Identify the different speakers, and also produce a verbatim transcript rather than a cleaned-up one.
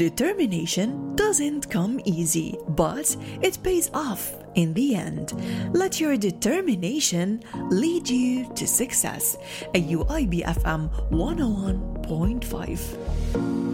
Speaker 1: Determination doesn't come easy, but it pays off in the end. Let your determination lead you to success. A U I B F M one oh one point five.